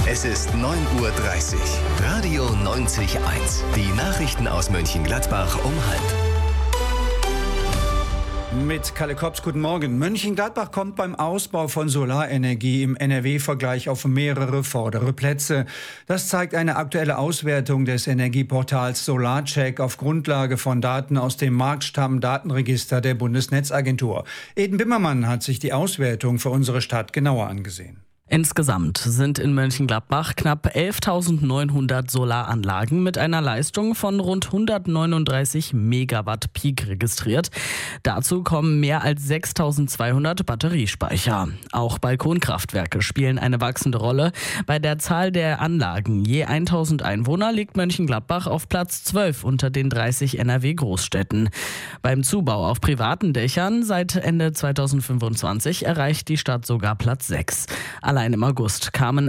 Es ist 9:30 Uhr. Radio 90.1. Die Nachrichten aus Mönchengladbach um 12:30. Mit Kalle Kops, guten Morgen. Mönchengladbach kommt beim Ausbau von Solarenergie im NRW-Vergleich auf mehrere vordere Plätze. Das zeigt eine aktuelle Auswertung des Energieportals Solarcheck auf Grundlage von Daten aus dem Marktstamm-Datenregister der Bundesnetzagentur. Eden Bimmermann hat sich die Auswertung für unsere Stadt genauer angesehen. Insgesamt sind in Mönchengladbach knapp 11.900 Solaranlagen mit einer Leistung von rund 139 Megawatt Peak registriert. Dazu kommen mehr als 6.200 Batteriespeicher. Auch Balkonkraftwerke spielen eine wachsende Rolle. Bei der Zahl der Anlagen je 1.000 Einwohner liegt Mönchengladbach auf Platz 12 unter den 30 NRW-Großstädten. Beim Zubau auf privaten Dächern seit Ende 2025 erreicht die Stadt sogar Platz 6. Allein im August kamen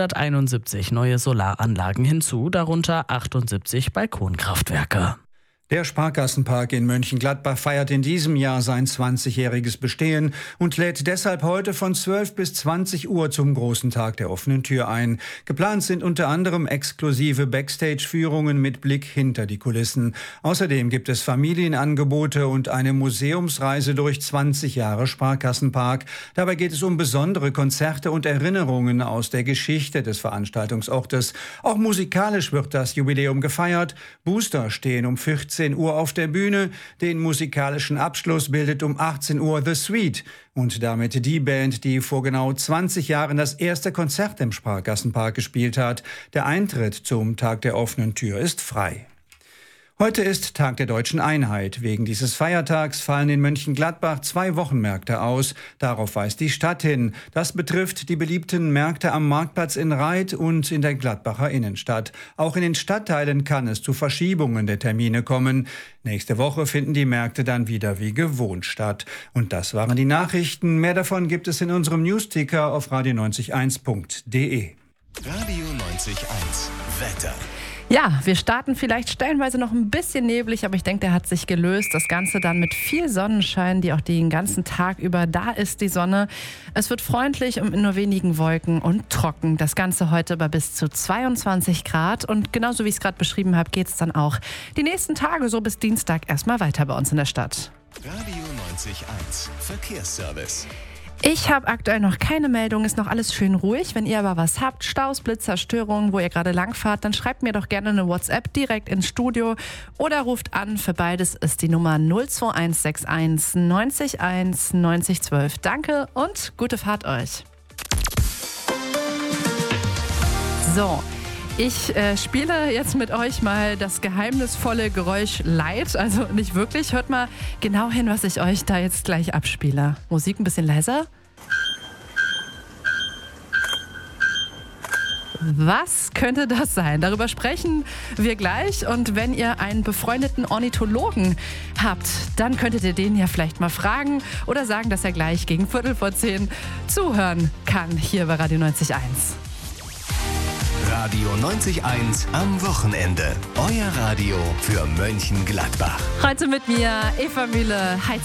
171 neue Solaranlagen hinzu, darunter 78 Balkonkraftwerke. Der Sparkassenpark in Mönchengladbach feiert in diesem Jahr sein 20-jähriges Bestehen und lädt deshalb heute von 12 bis 20 Uhr zum großen Tag der offenen Tür ein. Geplant sind unter anderem exklusive Backstage-Führungen mit Blick hinter die Kulissen. Außerdem gibt es Familienangebote und eine Museumsreise durch 20 Jahre Sparkassenpark. Dabei geht es um besondere Konzerte und Erinnerungen aus der Geschichte des Veranstaltungsortes. Auch musikalisch wird das Jubiläum gefeiert. Booster stehen um 14 Uhr auf der Bühne. Den musikalischen Abschluss bildet um 18 Uhr The Suite und damit die Band, die vor genau 20 Jahren das erste Konzert im Sparkassenpark gespielt hat. Der Eintritt zum Tag der offenen Tür ist frei. Heute ist Tag der Deutschen Einheit. Wegen dieses Feiertags fallen in Mönchengladbach 2 Wochenmärkte aus. Darauf weist die Stadt hin. Das betrifft die beliebten Märkte am Marktplatz in Raith und in der Gladbacher Innenstadt. Auch in den Stadtteilen kann es zu Verschiebungen der Termine kommen. Nächste Woche finden die Märkte dann wieder wie gewohnt statt. Und das waren die Nachrichten. Mehr davon gibt es in unserem Newsticker auf radio901.de. Radio 90.1. Wetter. Ja, wir starten vielleicht stellenweise noch ein bisschen neblig, aber ich denke, der hat sich gelöst. Das Ganze dann mit viel Sonnenschein, die auch den ganzen Tag über da ist, die Sonne. Es wird freundlich und mit nur wenigen Wolken und trocken. Das Ganze heute bei bis zu 22 Grad. Und genauso wie ich es gerade beschrieben habe, geht es dann auch die nächsten Tage, so bis Dienstag, erstmal weiter bei uns in der Stadt. Radio 90.1. Verkehrsservice. Ich habe aktuell noch keine Meldung, ist noch alles schön ruhig. Wenn ihr aber was habt, Staus, Blitzer, Störungen, wo ihr gerade langfahrt, dann schreibt mir doch gerne eine WhatsApp direkt ins Studio oder ruft an. Für beides ist die Nummer 02161 90 1 90 12. Danke und gute Fahrt euch. So. Ich spiele jetzt mit euch mal das geheimnisvolle Geräusch Light, also nicht wirklich. Hört mal genau hin, was ich euch da jetzt gleich abspiele. Musik ein bisschen leiser. Was könnte das sein? Darüber sprechen wir gleich. Und wenn ihr einen befreundeten Ornithologen habt, dann könntet ihr den ja vielleicht mal fragen oder sagen, dass er gleich gegen 9:15 zuhören kann hier bei Radio 90.1. Radio 90.1 am Wochenende. Euer Radio für Mönchengladbach. Heute mit mir Eva Mühle.